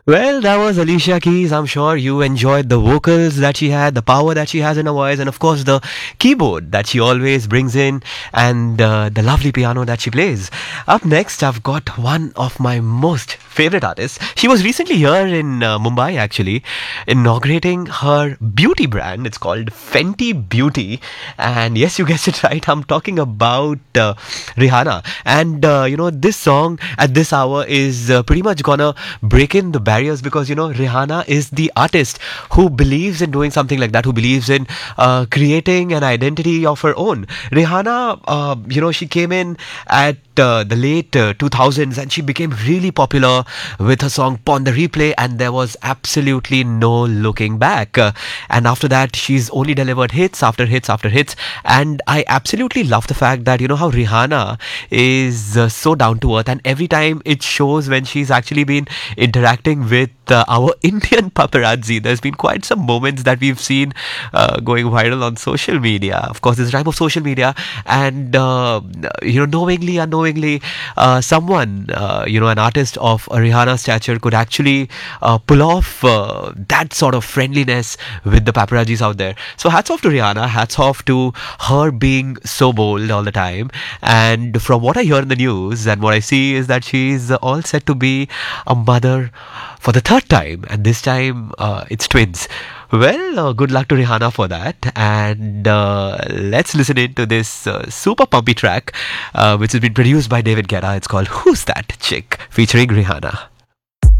Well, that was Alicia Keys. I'm sure you enjoyed the vocals that she had, the power that she has in her voice, and of course the keyboard that she always brings in, and the lovely piano that she plays. Up next, I've got one of my most favorite artists. She was recently here in Mumbai, actually, inaugurating her beauty brand. It's called Fenty Beauty, and yes, you guessed it right. I'm talking about Rihanna, and this song at this hour is pretty much gonna break in the barriers because Rihanna is the artist who believes in doing something like that, who believes in creating an identity of her own. Rihanna, she came in at the late 2000s and she became really popular with her song Pon the Replay, and there was absolutely no looking back. And after that, she's only delivered hits after hits after hits. And I absolutely love the fact that, how Rihanna is so down to earth, and every time it shows when she's actually been interacting with our Indian paparazzi. There's been quite some moments that we've seen going viral on social media. Of course, this time of social media, and knowingly, unknowingly, someone, an artist of Rihanna's stature could actually pull off that sort of friendliness with the paparazzis out there. So hats off to Rihanna. Hats off to her being so bold all the time. And from what I hear in the news and what I see is that she's all set to be a mother for the third time, and this time it's twins. Well, good luck to Rihanna for that, and let's listen into this super pumpy track, which has been produced by David Guetta. It's called "Who's That Chick" featuring Rihanna.